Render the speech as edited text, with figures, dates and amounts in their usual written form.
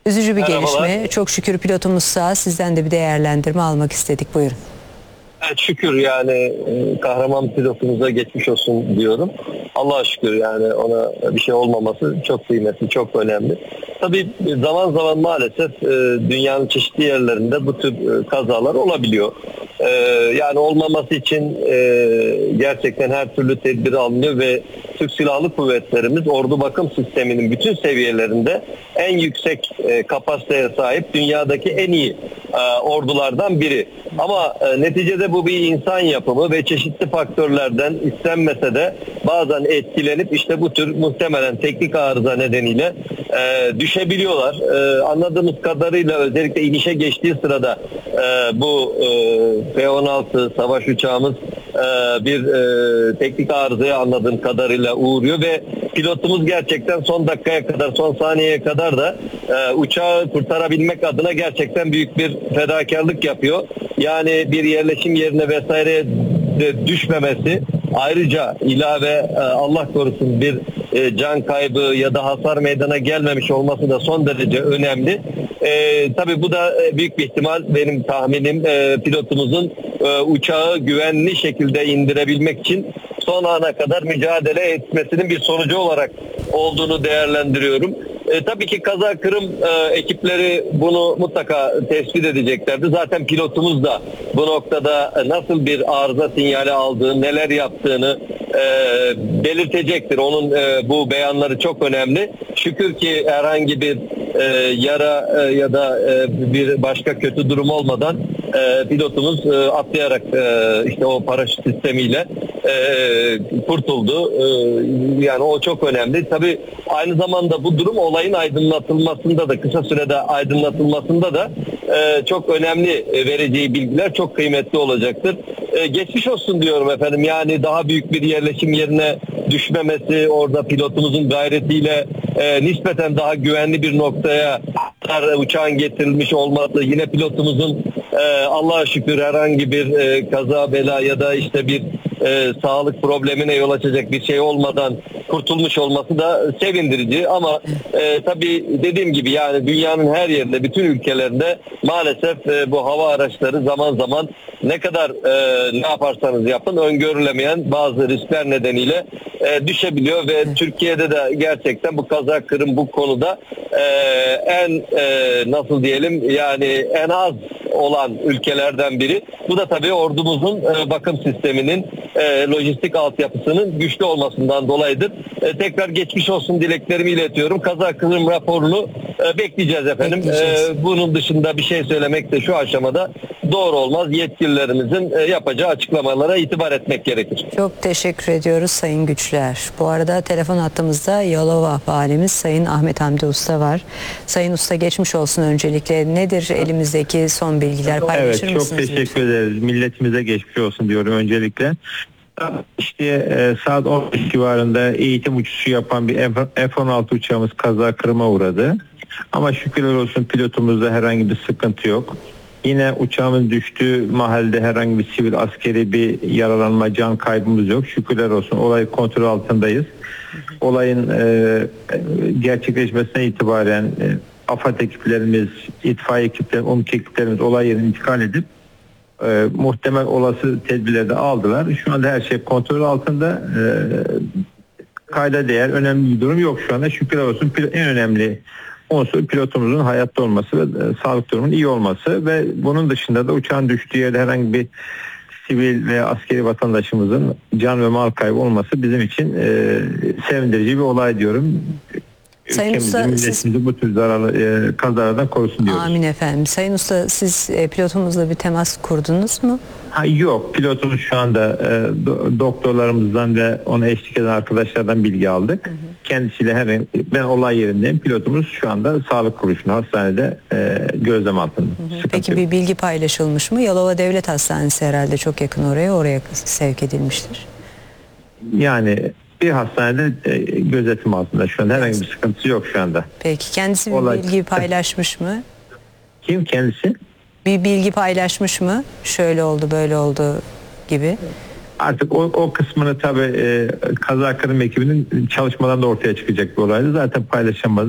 Üzücü bir Merhabalar. gelişme. Çok şükür pilotumuz sağ. Sizden de bir değerlendirme almak istedik. Buyurun. Evet, şükür yani kahraman pilotumuza geçmiş olsun diyorum. Allah'a şükür yani ona bir şey olmaması çok kıymetli, çok önemli. Tabii zaman zaman maalesef dünyanın çeşitli yerlerinde bu tür kazalar olabiliyor. Yani olmaması için gerçekten her türlü tedbir alınıyor ve Türk Silahlı Kuvvetlerimiz ordu bakım sisteminin bütün seviyelerinde en yüksek kapasiteye sahip, dünyadaki en iyi ordulardan biri. Ama neticede bu bir insan yapımı ve çeşitli faktörlerden istenmese de bazen etkilenip işte bu tür muhtemelen teknik arıza nedeniyle düşebiliyorlar. Anladığımız kadarıyla özellikle inişe geçtiği sırada bu F-16 savaş uçağımız bir teknik arızaya anladığım kadarıyla uğruyor ve pilotumuz gerçekten son dakikaya kadar, son saniyeye kadar da uçağı kurtarabilmek adına gerçekten büyük bir fedakarlık yapıyor. Yani bir yerleşim yerine vesaire de düşmemesi, ayrıca ilave Allah korusun bir can kaybı ya da hasar meydana gelmemiş olması da son derece önemli. Tabii bu da büyük bir ihtimal, benim tahminim, pilotumuzun uçağı güvenli şekilde indirebilmek için son ana kadar mücadele etmesinin bir sonucu olarak olduğunu değerlendiriyorum. Tabii ki kaza kırım ekipleri bunu mutlaka tespit edeceklerdi. Zaten pilotumuz da bu noktada nasıl bir arıza sinyali aldığını, neler yaptığını belirtecektir. Onun bu beyanları çok önemli. Şükür ki herhangi bir yara ya da bir başka kötü durum olmadan pilotumuz atlayarak işte o paraşüt sistemiyle kurtuldu. Yani o çok önemli. Tabii aynı zamanda bu durum olayın aydınlatılmasında da, kısa sürede aydınlatılmasında da çok önemli vereceği bilgiler çok kıymetli olacaktır. Geçmiş olsun diyorum efendim. Yani daha büyük bir yerleşim yerine düşmemesi, orada pilotumuzun gayretiyle nispeten daha güvenli bir noktaya uçağın getirilmiş olması, yine pilotumuzun Allah'a şükür herhangi bir kaza bela ya da işte bir sağlık problemine yol açacak bir şey olmadan kurtulmuş olması da sevindirici. Ama tabii dediğim gibi yani dünyanın her yerinde, bütün ülkelerinde maalesef bu hava araçları zaman zaman ne kadar ne yaparsanız yapın öngörülemeyen bazı riskler nedeniyle düşebiliyor ve Türkiye'de de gerçekten bu kaza kırım bu konuda en nasıl diyelim yani en az olan ülkelerden biri. Bu da tabii ordumuzun bakım sisteminin lojistik altyapısının güçlü olmasından dolayıdır. Tekrar geçmiş olsun dileklerimi iletiyorum. Kaza kırım raporunu bekleyeceğiz efendim. Bunun dışında bir şey söylemek de şu aşamada doğru olmaz. Yetkililerimizin yapacağı açıklamalara itibar etmek gerekir. Çok teşekkür ediyoruz Sayın Güçler. Bu arada telefon hattımızda Yalova Valimiz Sayın Ahmet Hamdi Usta var. Sayın Usta, geçmiş olsun öncelikle. Nedir elimizdeki son bilgiler, paylaşır evet, mısınız? çok teşekkür ederiz. Milletimize geçmiş olsun diyorum öncelikle. İşte saat 15 civarında eğitim uçuşu yapan bir F-16 uçağımız kaza kırıma uğradı. Ama şükürler olsun pilotumuzda herhangi bir sıkıntı yok. Yine uçağımız düştüğü mahallede herhangi bir sivil askeri bir yaralanma, can kaybımız yok. Şükürler olsun, olay kontrol altındayız. Olayın gerçekleşmesine itibaren AFAD ekiplerimiz, itfaiye ekiplerimiz, UMK ekiplerimiz olay yerine intikal edip muhtemel olası tedbirleri de aldılar. Şu anda her şey kontrol altında. Kayda değer önemli bir durum yok şu anda. Şükürler olsun, en önemli unsur pilotumuzun hayatta olması ve sağlık durumunun iyi olması ve bunun dışında da uçağın düştüğü yerde herhangi bir sivil veya askeri vatandaşımızın can ve mal kaybı olması bizim için sevindirici bir olay diyorum. Sayın Usta, milletimizi bu tür zararlı kazalardan korusun diyoruz. Amin efendim. Sayın Usta, siz pilotumuzla bir temas kurdunuz mu? Yok, pilotumuz şu anda doktorlarımızdan ve ona eşlik eden arkadaşlardan bilgi aldık. Kendisiyle ben olay yerindeyim. Pilotumuz şu anda sağlık kuruluşunda, hastanede gözlem altında. Peki bir bilgi paylaşılmış mı? Yalova Devlet Hastanesi herhalde çok yakın oraya sevk edilmiştir. Yani bir hastanede gözetim altında şu anda, herhangi bir sıkıntısı yok şu anda. Peki kendisi bir bilgi paylaşmış mı? Kim kendisi? Bir bilgi paylaşmış mı? Şöyle oldu, böyle oldu gibi. Artık o kısmını tabii kaza kırım ekibinin çalışmalarında ortaya çıkacak bir olaydı. Zaten paylaşamaz.